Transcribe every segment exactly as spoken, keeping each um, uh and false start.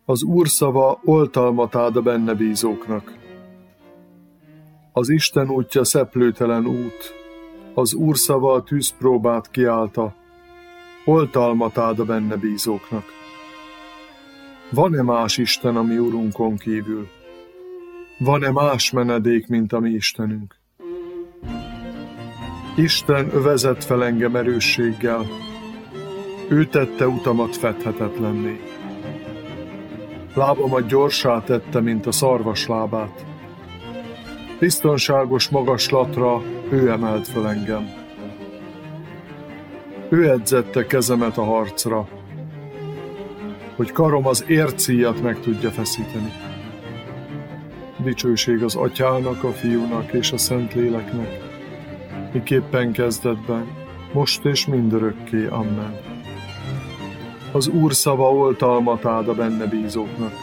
Az Úr szava oltalmat ad a benne bízóknak. Az Isten útja szeplőtelen út, az Úr szava a tűzpróbát kiállta, oltalmat ad a benne bízóknak. Van-e más Isten a mi Urunkon kívül? Van-e más menedék, mint a mi Istenünk? Isten övezett fel engem erősséggel, ő tette utamat fedhetetlenné. Lábamat gyorsá tette, mint a szarvas lábát. Biztonságos magaslatra ő emelt fel engem. Ő edzette kezemet a harcra, hogy karom az ércíjat meg tudja feszíteni. Dicsőség az Atyának, a Fiúnak és a Szentléleknek, miképpen kezdetben, most és mindörökké. Amen. Az Úr szava oltalmat ad a benne bízóknak.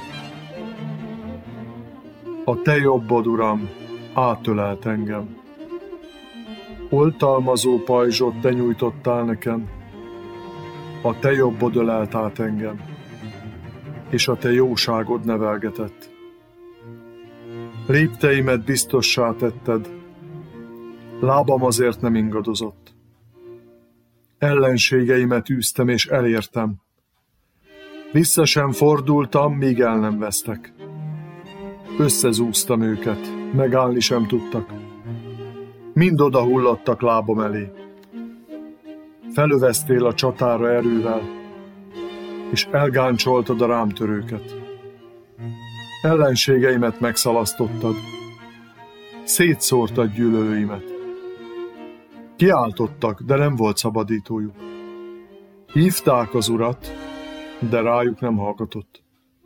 A te jobbod, Uram, átölelt engem. Oltalmazó pajzsot te nyújtottál nekem, a te jobbod ölelt át engem, és a te jóságod nevelgetett. Lépteimet biztossá tetted, lábam azért nem ingadozott. Ellenségeimet űztem és elértem. Vissza sem fordultam, míg el nem vesztek. Összezúztam őket, megállni sem tudtak. Mind oda hulladtak lábam elé. Felöveztél a csatára erővel, és elgáncsoltad a rám törőket. Ellenségeimet megszalasztottad, szétszórtad gyűlölőimet. Kiáltottak, de nem volt szabadítójuk. Hívták az Urat, de rájuk nem hallgatott.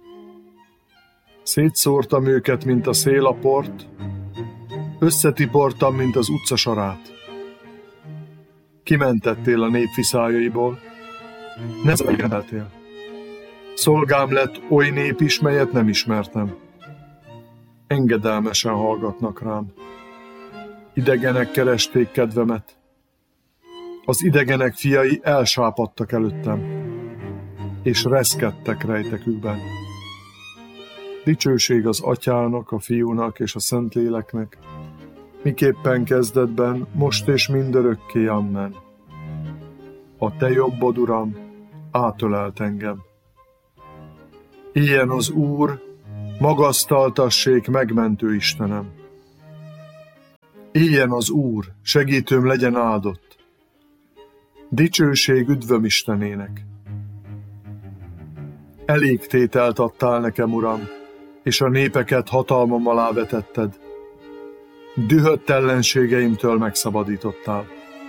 Szétszórtam őket, mint a szél a port, összetiportam, mint az utca sarát. Kimentettél a nép viszályaiból, nem szolgáltél. Szolgám lett oly nép is, melyet nem ismertem. Engedelmesen hallgatnak rám. Idegenek keresték kedvemet. Az idegenek fiai elsápadtak előttem, és reszkedtek rejtekükben. Dicsőség az Atyának, a Fiúnak és a Szentléleknek, miképpen kezdetben, most és mindörökké. Amen. A te jobbod, Uram, átölelt engem. Ilyen az Úr, magasztaltassék megmentő Istenem. Éljen az Úr, segítőm legyen áldott. Dicsőség üdvöm Istenének. Elég tételt adtál nekem, Uram, és a népeket hatalmam alá vetetted. Dühött ellenségeimtől megszabadítottál.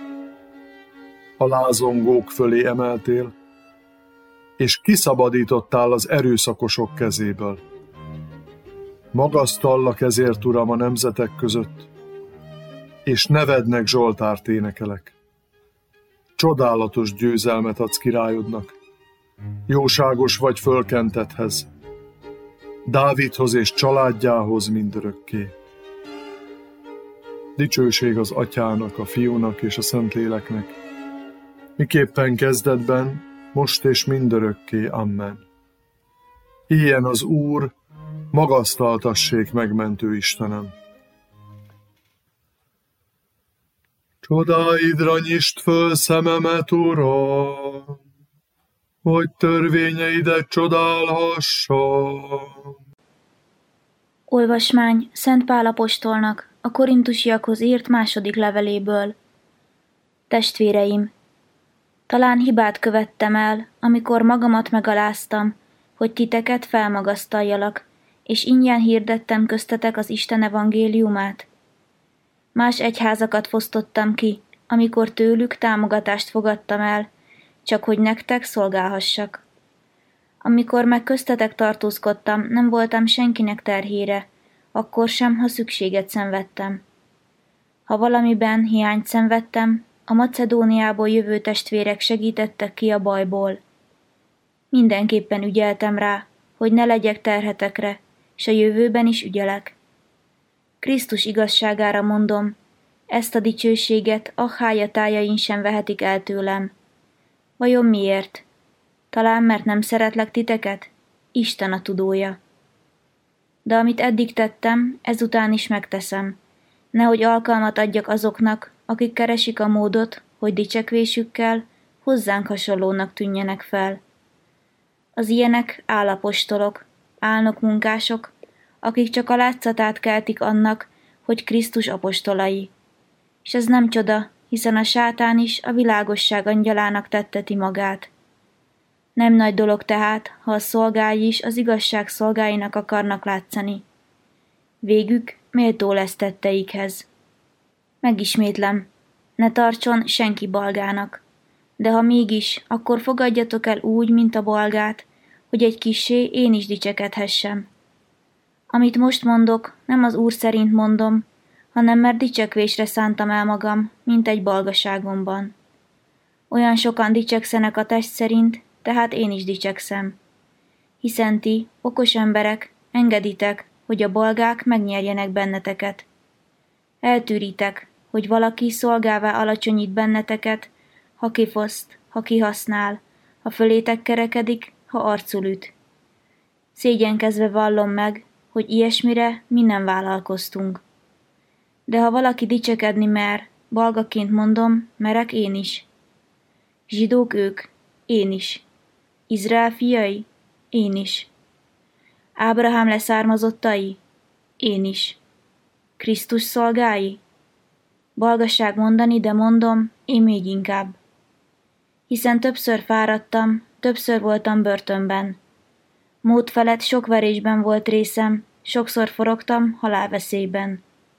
A lázongók fölé emeltél, és kiszabadítottál az erőszakosok kezéből. Magasztallak ezért, Uram, a nemzetek között, és nevednek zsoltárt énekelek. Csodálatos győzelmet adsz királyodnak, jóságos vagy fölkentethez, Dávidhoz és családjához mindörökké. Dicsőség az Atyának, a Fiúnak és a Szentléleknek, miképpen kezdetben, most és mindörökké. Amen. Ilyen az Úr, magasztaltassék megmentő Istenem. Csodáidra nyisd föl szememet, Uram, hogy törvényeidet csodálhassam. Olvasmány Szent Pál apostolnak a korintusiakhoz írt második leveléből. Testvéreim, talán hibát követtem el, amikor magamat megaláztam, hogy titeket felmagasztaljalak, és ingyen hirdettem köztetek az Isten evangéliumát. Más egyházakat fosztottam ki, amikor tőlük támogatást fogadtam el, csak hogy nektek szolgálhassak. Amikor meg köztetek tartózkodtam, nem voltam senkinek terhére, akkor sem, ha szükséget szenvedtem. Ha valamiben hiányt szenvedtem, a Macedóniából jövő testvérek segítettek ki a bajból. Mindenképpen ügyeltem rá, hogy ne legyek terhetekre, s a jövőben is ügyelek. Krisztus igazságára mondom, ezt a dicsőséget Achája tájain sem vehetik el tőlem. Vajon miért? Talán mert nem szeretlek titeket? Isten a tudója. De amit eddig tettem, ezután is megteszem, nehogy alkalmat adjak azoknak, akik keresik a módot, hogy dicsekvésükkel hozzánk hasonlónak tűnjenek fel. Az ilyenek állapostolok, álnokmunkások, akik csak a látszatát keltik annak, hogy Krisztus apostolai. És ez nem csoda, hiszen a sátán is a világosság angyalának tetteti magát. Nem nagy dolog tehát, ha a szolgái is az igazság szolgáinak akarnak látszani. Végük méltó lesz tetteikhez. Megismétlem, ne tartson senki balgának, de ha mégis, akkor fogadjatok el úgy, mint a balgát, hogy egy kissé én is dicsekedhessem. Amit most mondok, nem az Úr szerint mondom, hanem mert dicsekvésre szántam el magam, mint egy balgaságomban. Olyan sokan dicsekszenek a test szerint, tehát én is dicsekszem. Hiszen ti, okos emberek, engeditek, hogy a balgák megnyerjenek benneteket. Eltűritek, hogy valaki szolgává alacsonyít benneteket, ha kifoszt, ha kihasznál, ha fölétek kerekedik, ha arcul üt. Szégyenkezve vallom meg, hogy ilyesmire mi nem vállalkoztunk. De ha valaki dicsekedni mer, balgaként mondom, merek én is. Zsidók ők, én is. Izrael fiai, én is. Ábrahám leszármazottai, én is. Krisztus szolgái? Balgasság mondani, de mondom, én még inkább. Hiszen többször fáradtam, többször voltam börtönben. Mód felett sok verésben volt részem, sokszor forogtam halálveszélyben.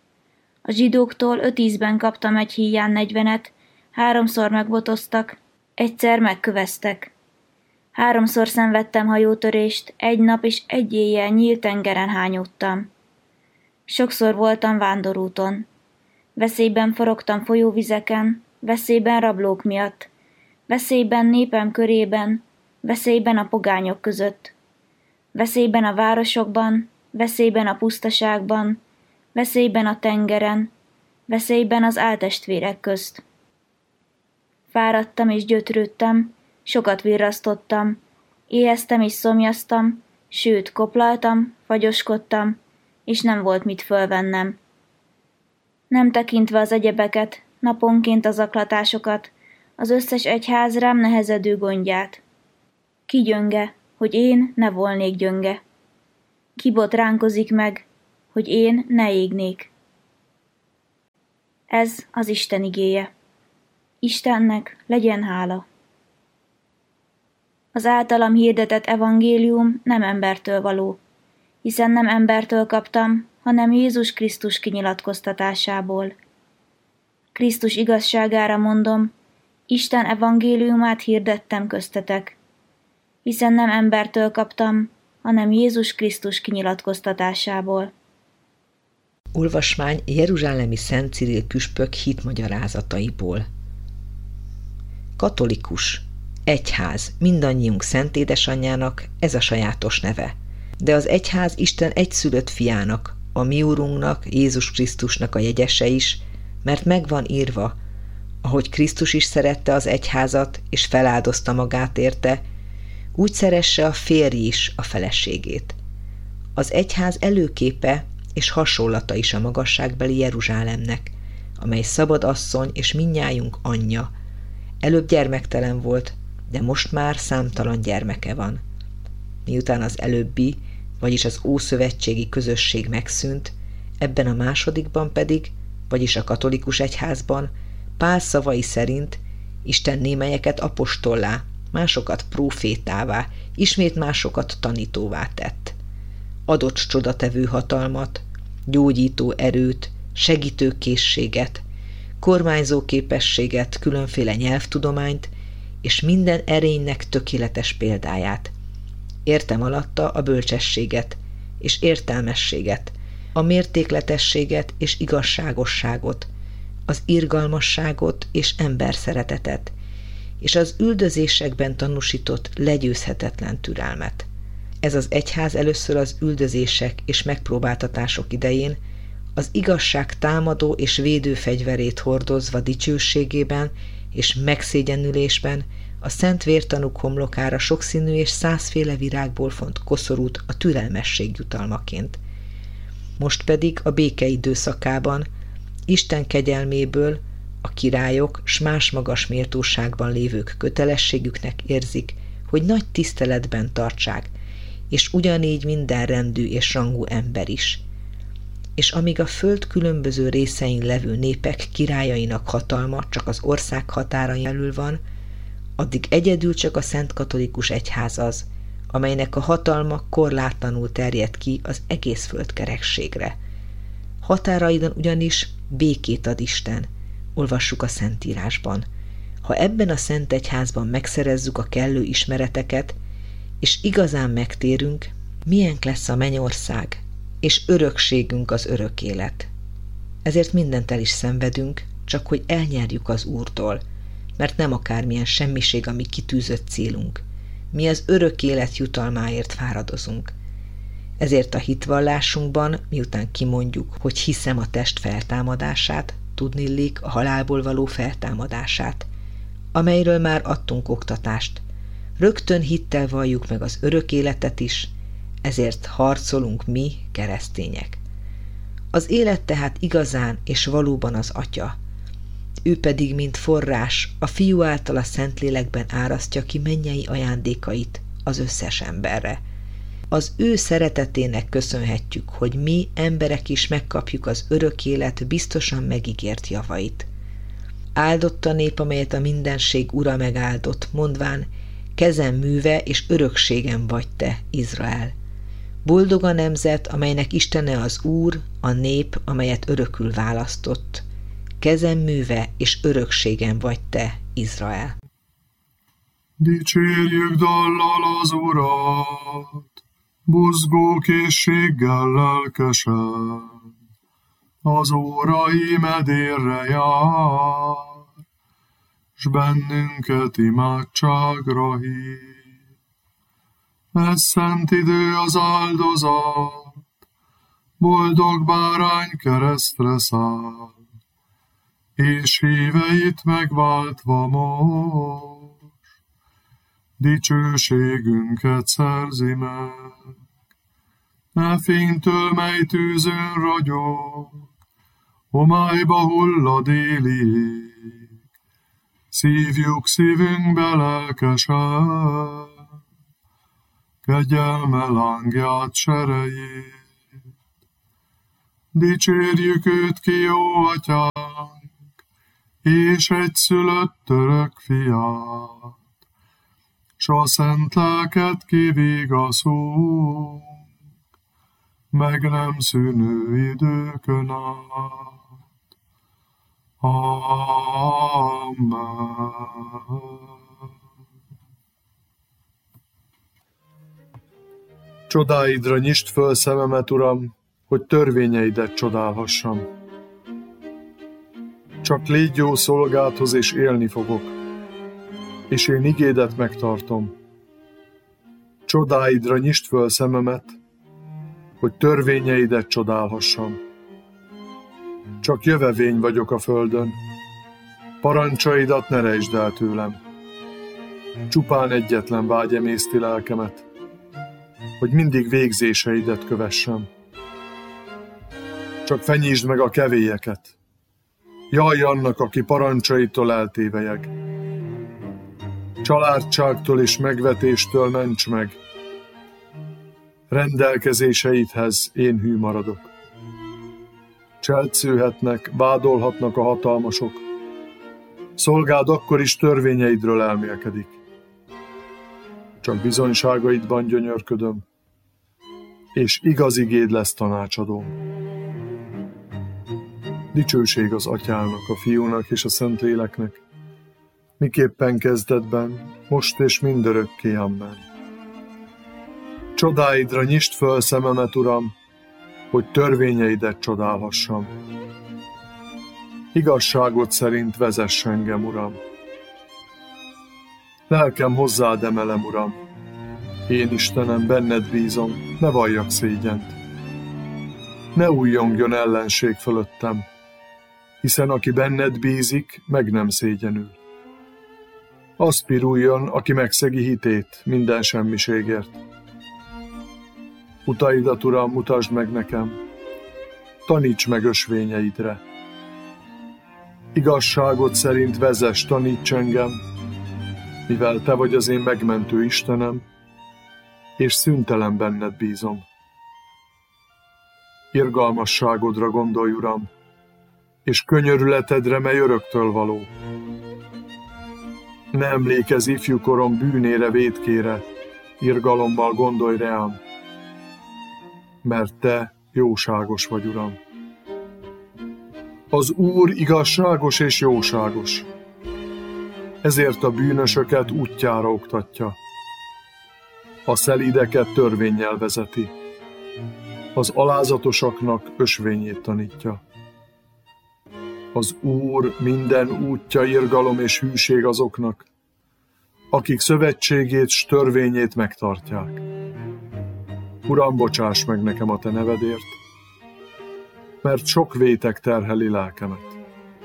A zsidóktól öt ízben kaptam egy híján negyvenet, háromszor megbotoztak, egyszer megköveztek. Háromszor szenvedtem hajótörést, egy nap és egy éjjel nyílt tengeren hányódtam. Sokszor voltam vándorúton. Veszélyben forogtam folyóvizeken, veszélyben rablók miatt, veszélyben népem körében, veszélyben a pogányok között, veszélyben a városokban, veszélyben a pusztaságban, veszélyben a tengeren, veszélyben az áltestvérek közt. Fáradtam és gyötrődtem, sokat virrasztottam, éheztem és szomjaztam, sőt, koplaltam, fagyoskodtam, és nem volt mit fölvennem. Nem tekintve az egyebeket, naponként az aklatásokat, az összes egyház rám nehezedő gondját. Ki gyönge, hogy én ne volnék gyönge? Ki botránkozik meg, hogy én ne égnék? Ez az Isten igéje. Istennek legyen hála. Az általam hirdetett evangélium nem embertől való, hiszen nem embertől kaptam, hanem Jézus Krisztus kinyilatkoztatásából. Krisztus igazságára mondom, Isten evangéliumát hirdettem köztetek, hiszen nem embertől kaptam, hanem Jézus Krisztus kinyilatkoztatásából. Olvasmány jeruzsálemi Szent Cyril püspök hitmagyarázataiból. Katolikus, egyház, mindannyiunk Szent Édesanyjának ez a sajátos neve. De az egyház Isten egyszülött fiának, a mi Úrunknak, Jézus Krisztusnak a jegyese is, mert megvan írva, ahogy Krisztus is szerette az egyházat, és feláldozta magát érte, úgy szeresse a férj is a feleségét. Az egyház előképe és hasonlata is a magasságbeli Jeruzsálemnek, amely szabad asszony és mindnyájunk anyja. Előbb gyermektelen volt, de most már számtalan gyermeke van. Miután az előbbi, vagyis az ószövetségi közösség megszűnt, ebben a másodikban pedig, vagyis a katolikus egyházban, Pál szavai szerint Isten némelyeket apostollá, másokat prófétává, ismét másokat tanítóvá tett. Adott csodatevő hatalmat, gyógyító erőt, segítőkészséget, kormányzó képességet, különféle nyelvtudományt, és minden erénynek tökéletes példáját. Értem alatta a bölcsességet és értelmességet, a mértékletességet és igazságosságot, az irgalmasságot és emberszeretetet, és az üldözésekben tanúsított legyőzhetetlen türelmet. Ez az egyház először az üldözések és megpróbáltatások idején az igazság támadó és védő fegyverét hordozva dicsőségében és megszégyenülésben a szent vértanúk homlokára sokszínű és százféle virágból font koszorút a türelmesség jutalmaként. Most pedig a béke időszakában Isten kegyelméből a királyok s más magas méltóságban lévők kötelességüknek érzik, hogy nagy tiszteletben tartsák, és ugyanígy minden rendű és rangú ember is. És amíg a föld különböző részein levő népek királyainak hatalma csak az ország határain belül van, addig egyedül csak a szent katolikus egyház az, amelynek a hatalma korlátlanul terjed ki az egész földkerekségre. Határaidon ugyanis békét ad Isten, olvassuk a Szentírásban. Ha ebben a szent egyházban megszerezzük a kellő ismereteket, és igazán megtérünk, milyen lesz a mennyország, és örökségünk az örök élet. Ezért mindent el is szenvedünk, csak hogy elnyerjük az Úrtól, mert nem akármilyen semmiség a mi kitűzött célunk. Mi az örök élet jutalmáért fáradozunk. Ezért a hitvallásunkban, miután kimondjuk, hogy hiszem a test feltámadását, tudnillik a halálból való feltámadását, amelyről már adtunk oktatást. Rögtön hittel valljuk meg az örök életet is, ezért harcolunk mi, keresztények. Az élet tehát igazán és valóban az Atya. Ő pedig, mint forrás, a Fiú által a Szentlélekben árasztja ki mennyei ajándékait az összes emberre. Az ő szeretetének köszönhetjük, hogy mi, emberek is megkapjuk az örök élet biztosan megígért javait. Áldott a nép, amelyet a mindenség Ura megáldott, mondván, kezem műve és örökségem vagy te, Izrael. Boldog a nemzet, amelynek Istene az Úr, a nép, amelyet örökül választott. Kezem műve és örökségem vagy te, Izrael. Dicsérjük dallal az Urat, buzgó készséggel lelkesen, az órai medérre jár, s bennünket imádságra hív. Ez szent idő az áldozat, boldog bárány keresztre száll, és híveit megváltva most, dicsőségünket szerzi meg. E fénytől, mely tűzön ragyog, homályba hullad éli ég, szívjuk szívünkbe lelkesen, kegyelme lángját serejét. Dicsérjük őt ki, jó atyánk, és egyszülött örök fiát, s a szent lelket kivigaszunk, meg nem szűnő időkön át. Amen. Csodáidra nyisd föl szememet, Uram, hogy törvényeidet csodálhassam. Csak légy jó szolgádhoz, és élni fogok, és én igédet megtartom. Csodáidra nyisd föl szememet, hogy törvényeidet csodálhassam. Csak jövevény vagyok a földön, parancsaidat ne rejtsd el tőlem. Csupán egyetlen vágy emészti lelkemet, hogy mindig végzéseidet kövessem. Csak fenyítsd meg a kevélyeket. Jaj annak, aki parancsaitól eltévelyeg. Családságtól és megvetéstől ments meg. Rendelkezéseidhez én hű maradok. Cselszőhetnek, vádolhatnak a hatalmasok. Szolgád akkor is törvényeidről elmélkedik. Csak bizonyságaidban gyönyörködöm, és igaz igéd lesz tanácsadóm. Dicsőség az Atyának, a Fiúnak és a Szentléleknek, miképpen kezdetben, most és mindörökké, amen. Csodáidra nyisd föl szememet, Uram, hogy törvényeidet csodálhassam. Igazságod szerint vezess engem, Uram. Lelkem hozzád emelem, Uram. Én, Istenem, benned bízom, ne valljak szégyent. Ne újjongjon ellenség fölöttem, hiszen aki benned bízik, meg nem szégyenül. Az piruljon, aki megszegi hitét minden semmiségért. Utaidat, Uram, mutasd meg nekem, taníts meg ösvényeidre. Igazságod szerint vezess, taníts engem, mivel te vagy az én megmentő Istenem, és szüntelen benned bízom. Irgalmasságodra gondolj, Uram, és könyörületedre, mely öröktől való. Ne emlékezz ifjúkorom bűnére, vétkére, irgalommal gondolj rám, mert te jóságos vagy, Uram. Az Úr igazságos és jóságos, ezért a bűnösöket útjára oktatja, a szelídeket törvénnyel vezeti, az alázatosaknak ösvényét tanítja. Az Úr minden útja irgalom és hűség azoknak, akik szövetségét s törvényét megtartják. Uram, bocsáss meg nekem a te nevedért, mert sok vétek terheli lelkemet.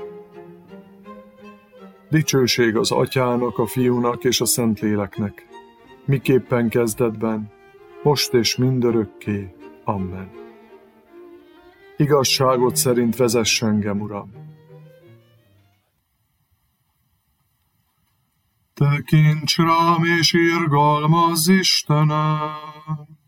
Dicsőség az Atyának, a Fiúnak és a Szentléleknek, miképpen kezdetben, most és mindörökké. Amen. Igazságod szerint vezess engem, Uram. Tekints rám és irgalmazz, Istenem!